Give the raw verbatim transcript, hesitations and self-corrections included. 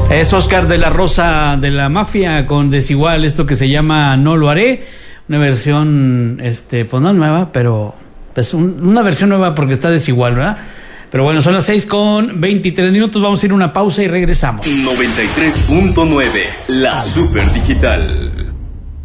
Es Oscar de la Rosa de la Mafia con Desigual, esto que se llama No Lo Haré, una versión, este, pues no nueva, pero pues un, una versión nueva porque está desigual, ¿verdad? Pero bueno, son las seis con veintitrés minutos, vamos a ir a una pausa y regresamos. noventa y tres punto nueve, la Super Digital.